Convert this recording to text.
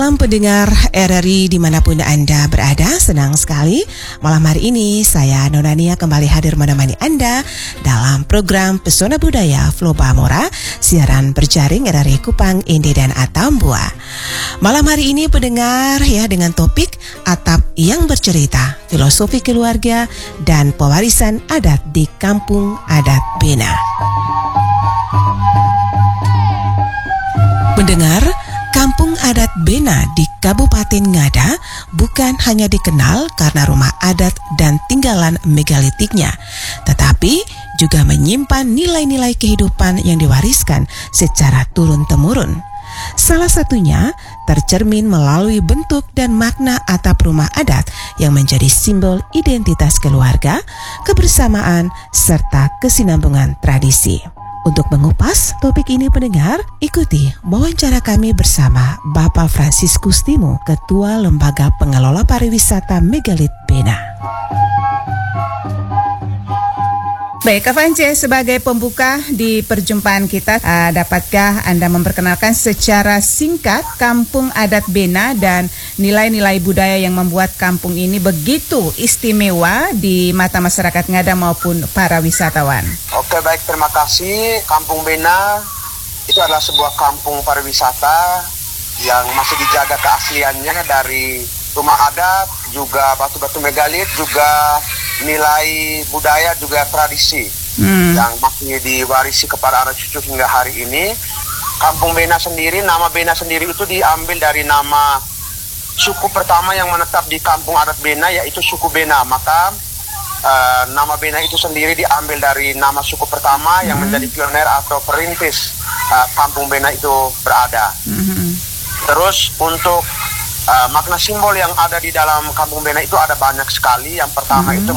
Salam pendengar RRI dimanapun Anda berada, senang sekali malam hari ini saya Nona Nia kembali hadir menemani Anda dalam program Pesona Budaya Flow Bamora, siaran berjaring RRI Kupang, Indi dan Atambua. Malam hari ini pendengar ya dengan topik Atap yang Bercerita, Filosofi Keluarga dan Pewarisan Adat di Kampung Adat Bena. Pendengar, Kampung Adat Bena di Kabupaten Ngada bukan hanya dikenal karena rumah adat dan tinggalan megalitiknya, tetapi juga menyimpan nilai-nilai kehidupan yang diwariskan secara turun-temurun. Salah satunya tercermin melalui bentuk dan makna atap rumah adat yang menjadi simbol identitas keluarga, kebersamaan, serta kesinambungan tradisi. Untuk mengupas topik ini pendengar, ikuti wawancara kami bersama Bapak Franciscus Timo, Ketua Lembaga Pengelola Pariwisata Megalit Bena. Baik, Kak Fance, sebagai pembuka di perjumpaan kita, dapatkah Anda memperkenalkan secara singkat Kampung Adat Bena dan nilai-nilai budaya yang membuat kampung ini begitu istimewa di mata masyarakat Ngada maupun para wisatawan? Oke, baik, terima kasih. Kampung Bena itu adalah sebuah kampung pariwisata yang masih dijaga keasliannya dari rumah adat, juga batu-batu megalit, juga nilai budaya, juga tradisi yang masih diwarisi kepada anak cucu hingga hari ini. Kampung Bena sendiri, nama Bena sendiri itu diambil dari nama suku pertama yang menetap di Kampung Adat Bena, yaitu suku Bena. Maka nama Bena itu sendiri diambil dari nama suku pertama yang menjadi pioner atau perintis Kampung Bena itu berada. Terus untuk makna simbol yang ada di dalam Kampung Bena itu ada banyak sekali. Yang pertama itu